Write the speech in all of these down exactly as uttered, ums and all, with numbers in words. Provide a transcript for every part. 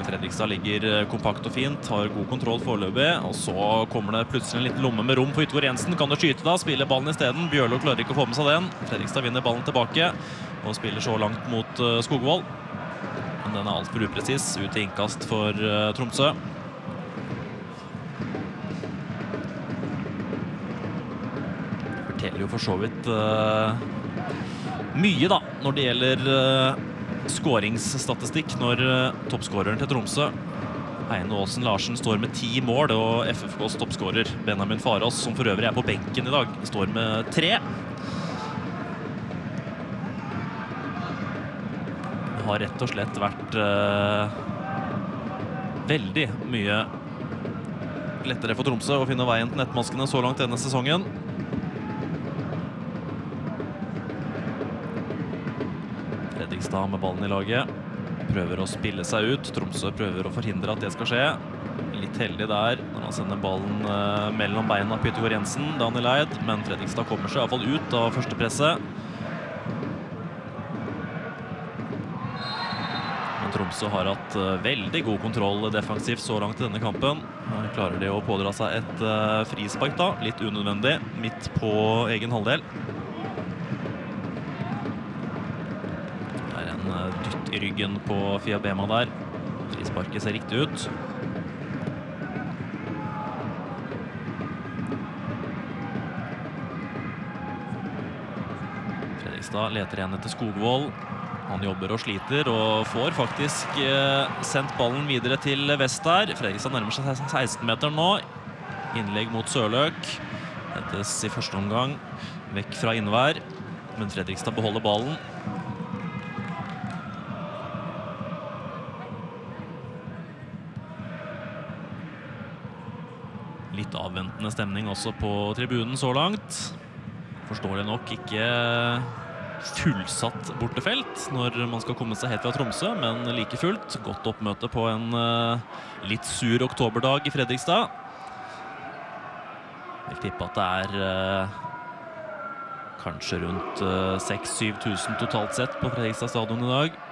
Men Fredrikstad ligger kompakt og fint, har god kontroll foreløpig, og så kommer det plutselig en liten lomme med rom for Yttergård Jensen. Kan du skyte da? Spiller ballen i stedet. Bjørlo klarer ikke å få med seg den. Fredrikstad vinner ballen tilbake og spiller så langt mot uh, Skogvold. Men den er alt for upresis, ut i innkast for uh, Tromsø. Det forteller jo for så vidt uh, mye da, når det gjelder uh, skåringsstatistikk, når uh, toppskåreren til Tromsø, Heine Aasen Larsen, står med ti mål, og F F K's toppskårer Benjamin Farås, som for øvrig er på benken i dag, står med tre. Det har rett og slett vært uh, veldig mye lettere for Tromsø å finne veien til nettmaskene så langt denne sesongen. Fredrikstad med ballen i laget, prøver å spille seg ut. Tromsø prøver å forhindre at det skal skje. Litt heldig der når han sender ballen uh, mellom beina på Yttergård Jensen, Daniel Eid, men Fredrikstad kommer seg i hvert fall ut av første presset. Men Tromsø har hatt uh, veldig god kontroll defensivt så langt i denne kampen. Her klarer de å pådra seg et uh, frispark da, litt unødvendig, midt på egen halvdel. Dytt i ryggen på Fiabema der. Frisparket ser riktig ut. Fredrikstad leter igjen etter Skogvold. Han jobber og sliter og får faktisk eh, sendt ballen videre til vest der. Fredrikstad nærmer seg seksten meter nå. Innlegg mot Sørløk. Hentes i første omgang vekk fra innvær, men Fredrikstad beholder ballen. Litt avventende stemning også på tribunen så langt. Forståelig nok ikke fullsatt bortefelt når man skal komme seg helt fra Tromsø, men like fullt godt oppmøte på en uh, litt sur oktoberdag i Fredrikstad. Jeg vil tippe at det er uh, kanskje rundt uh, seks til syv tusen totalt sett på Fredrikstad stadion i dag.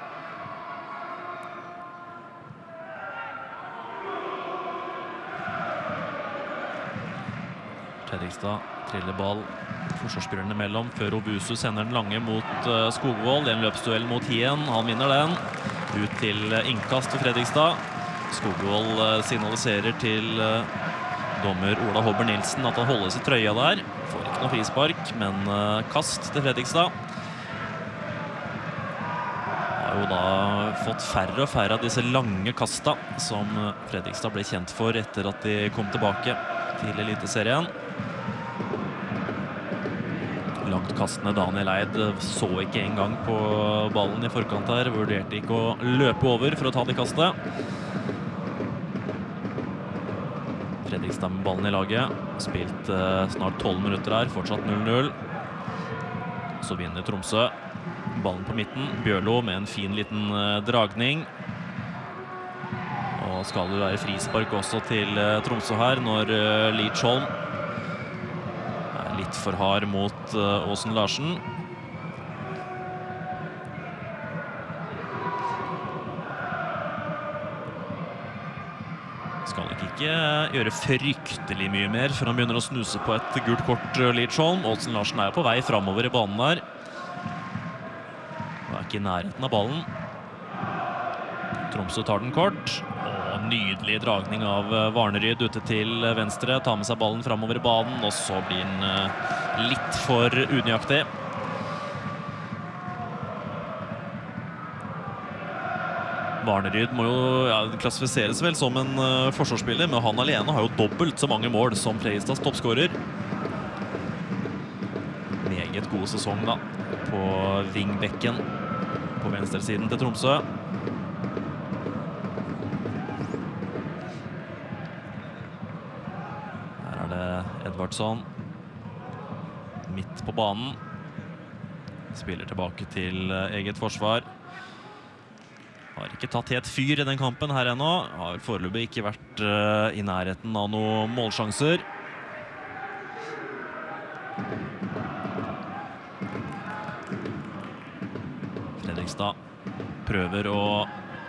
Fredrikstad triller ball forsvarsspillerne mellom før Obusu sender den lange mot uh, Skogvold. Det er en løpsduell mot Hien. Han vinner den. Ut til uh, innkast for Fredrikstad. Skogvold uh, signaliserer til uh, dommer Ola Hobber Nilsen at han holdes i trøya der. Får ikke noe frispark, men uh, kast til Fredrikstad. Har jo da fått færre og færre av disse lange kasta som Fredrikstad ble kjent for etter at de kom tilbake til Eliteserien. Langt kastende Daniel Eid så ikke engang på ballen i forkant her, vurderte ikke å løpe over for å ta det kastet. Fredrikstad med ballen i laget, spilt uh, snart tolv minutter her, fortsatt null null. Så vinner Tromsø ballen på midten, Bjørlo med en fin liten uh, dragning. Og skal det være frispark også til uh, Tromsø her, når uh, Lidsholm litt for hard mot uh, Aasen Larsen. Skal nok ikke gjøre fryktelig mye mer før han begynner å snuse på et gult kort, uh, Lidsholm. Aasen Larsen er på vei fremover i banen der. Han er ikke i nærheten av ballen. Tromsø tar den kort. Nydelig dragning av Varneryd ute til venstre, tar med seg ballen fremover i banen, og så blir den litt for unøyaktig. Varneryd må jo ja, klassifiseres vel som en uh, forsvarsspiller, men han alene har jo dobbelt så mange mål som Fredrikstads toppskårer. Meget god sesong da, på vingbekken på venstresiden til Tromsø. Edvardsson midt på banen, spiller tilbake til eget forsvar. Har ikke tatt helt fyr i den kampen her ennå, har foreløpig ikke vært uh, i nærheten av noen målsjanser. Fredrikstad prøver å